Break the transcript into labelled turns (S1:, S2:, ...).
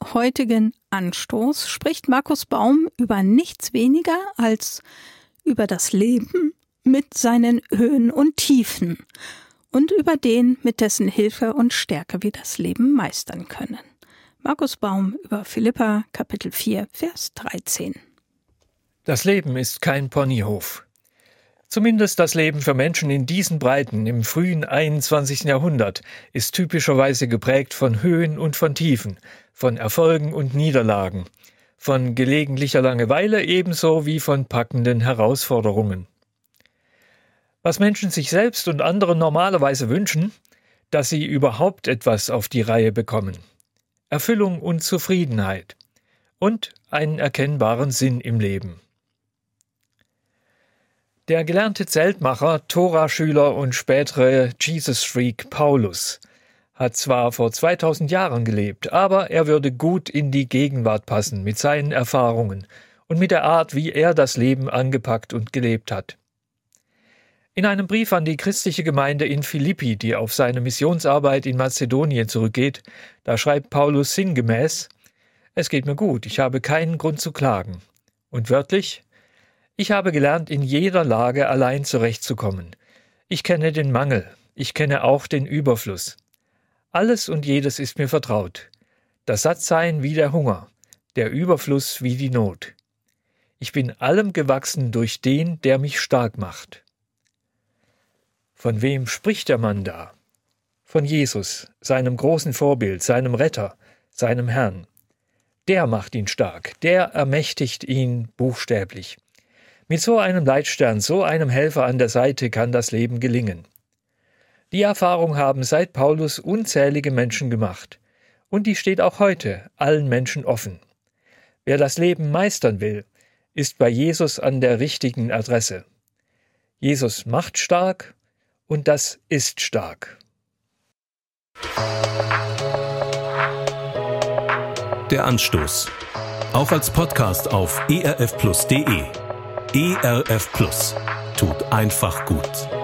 S1: heutigen Anstoß spricht Markus Baum über nichts weniger als über das Leben mit seinen Höhen und Tiefen und über den, mit dessen Hilfe und Stärke wir das Leben meistern können. Markus Baum über Philipper, Kapitel 4, Vers 13.
S2: Das Leben ist kein Ponyhof. Zumindest das Leben für Menschen in diesen Breiten im frühen 21. Jahrhundert ist typischerweise geprägt von Höhen und von Tiefen, von Erfolgen und Niederlagen, von gelegentlicher Langeweile ebenso wie von packenden Herausforderungen. Was Menschen sich selbst und anderen normalerweise wünschen, dass sie überhaupt etwas auf die Reihe bekommen. Erfüllung und Zufriedenheit und einen erkennbaren Sinn im Leben. Der gelernte Zeltmacher, Tora-Schüler und spätere Jesus-Freak Paulus hat zwar vor 2000 Jahren gelebt, aber er würde gut in die Gegenwart passen mit seinen Erfahrungen und mit der Art, wie er das Leben angepackt und gelebt hat. In einem Brief an die christliche Gemeinde in Philippi, die auf seine Missionsarbeit in Mazedonien zurückgeht, da schreibt Paulus sinngemäß: Es geht mir gut, ich habe keinen Grund zu klagen. Und wörtlich: Ich habe gelernt, in jeder Lage allein zurechtzukommen. Ich kenne den Mangel, ich kenne auch den Überfluss. Alles und jedes ist mir vertraut. Das Sattsein wie der Hunger, der Überfluss wie die Not. Ich bin allem gewachsen durch den, der mich stark macht. Von wem spricht der Mann da? Von Jesus, seinem großen Vorbild, seinem Retter, seinem Herrn. Der macht ihn stark, der ermächtigt ihn buchstäblich. Mit so einem Leitstern, so einem Helfer an der Seite kann das Leben gelingen. Die Erfahrung haben seit Paulus unzählige Menschen gemacht. Und die steht auch heute allen Menschen offen. Wer das Leben meistern will, ist bei Jesus an der richtigen Adresse. Jesus macht stark und das ist stark.
S3: Der Anstoß. Auch als Podcast auf erfplus.de. ERF Plus tut einfach gut.